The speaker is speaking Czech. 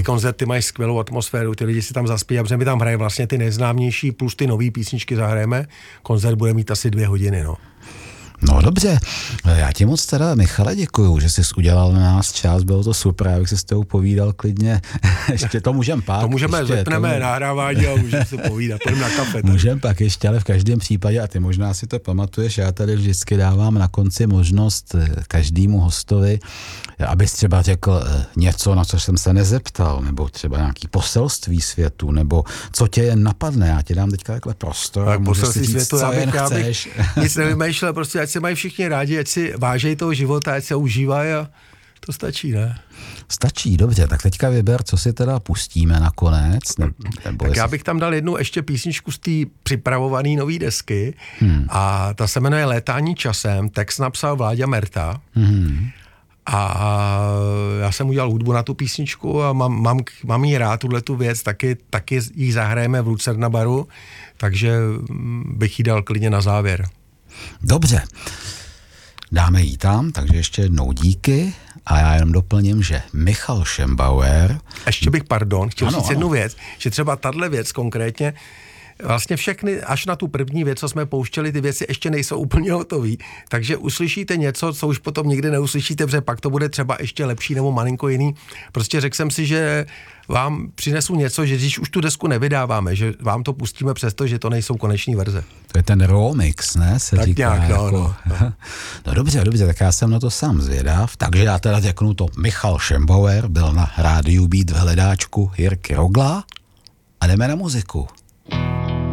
koncerty mají skvělou atmosféru, ty lidi si tam zaspí, a protože my tam hraje vlastně ty neznámější plus ty nový písničky zahrajeme. Koncert bude mít asi 2 hodiny, no. No dobře, já ti moc teda, Michale, děkuju, že jsi udělal na nás čas, bylo to super, já bych si s tebou povídal klidně, ještě to můžeme pak. To můžeme, zepneme nahrávání a můžeme si povídat, půjdeme na kafe. Můžeme pak ještě, ale v každém případě, a ty možná si to pamatuješ, já tady vždycky dávám na konci možnost každému hostovi, abys třeba řekl něco, na co jsem se nezeptal, nebo třeba nějaký poselství světu, nebo co tě jen napadne, já ti dám teďka takhle prostor. Tak poselství světu, já bych nic nevymýšlel, prostě ať se mají všichni rádi, ať si vážejí toho života, ať se užívají a to stačí, ne? Stačí, dobře, tak teďka vyber, co si teda pustíme nakonec. Tak já bych tam dal jednu ještě písničku z té připravované nové desky a ta se jmenuje Létání časem, text napsal Vláďa Merta a já jsem udělal hudbu na tu písničku a mám jí rád, tuhletu věc, taky ji zahrajeme v Lucerna baru, takže bych ji dal klidně na závěr. Dobře, dáme jí tam, takže ještě jednou díky a já jenom doplním, že Michal Šembauer... Ještě bych, chtěl říct jednu věc, že třeba tahle věc konkrétně, vlastně všechny, až na tu první věc, co jsme pouštěli, ty věci ještě nejsou úplně hotový, takže uslyšíte něco, co už potom nikdy neuslyšíte, protože pak to bude třeba ještě lepší nebo malinko jiný. Prostě řekl jsem si, že vám přinesu něco, že když už tu desku nevydáváme, že vám to pustíme přesto, že to nejsou koneční verze. To je ten remix, ne? Se tak říká, nějak, jako... no. No dobře, tak já jsem na to sám zvědav, takže já teda řeknu to, Michal Šembauer byl na rádiu Beat v hledáčku Jirky Rogla a jdeme na muziku.